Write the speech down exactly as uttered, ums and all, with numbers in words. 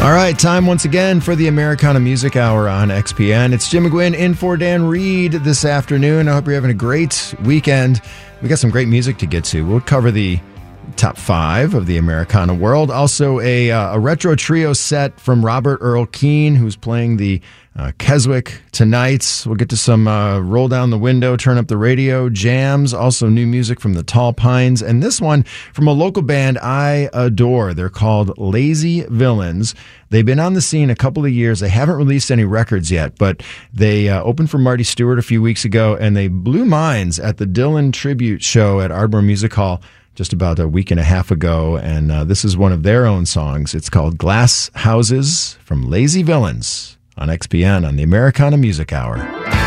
All right, time once again for the Americana Music Hour on X P N. It's Jim McGuinn in for Dan Reed this afternoon. I hope you're having a great weekend. We got some great music to get to. We'll cover the top five of the Americana world. Also, a, uh, a retro trio set from Robert Earl Keen, who's playing the uh, Keswick tonight. We'll get to some uh, roll down the window, turn up the radio jams. Also, new music from the Tall Pines. And this one from a local band I adore. They're called Lazy Villains. They've been on the scene a couple of years. They haven't released any records yet, but they uh, opened for Marty Stewart a few weeks ago, and they blew minds at the Dylan Tribute Show at Ardmore Music Hall just about a week and a half ago, and uh, this is one of their own songs. It's called Glass Houses from Lazy Villains on X P N on the Americana Music Hour.